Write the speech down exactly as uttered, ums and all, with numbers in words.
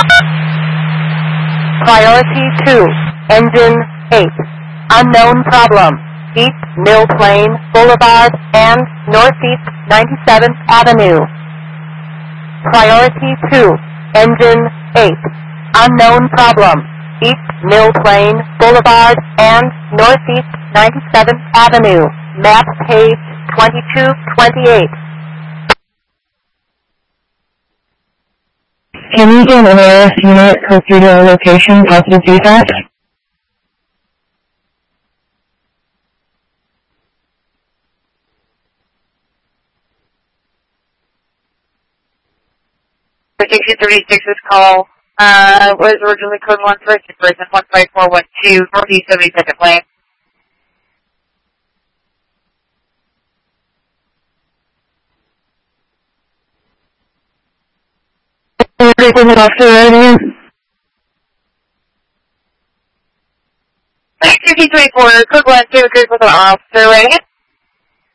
Priority two, engine eight. Unknown problem. East Mill Plain Boulevard and Northeast ninety-seventh Avenue. Priority two, engine eight. Unknown problem. East Mill Plain Boulevard and Northeast ninety-seventh Avenue. Map page twenty-two twenty-eight. Can you get an A R S unit code through to our location, positive feedback? Station thirty-six's call uh, was originally code one for a person one five four one two, Northeast seventy-second Lane. Everything with officer Radiant? nineteen twenty-four, code one, two, code with an officer Radiant.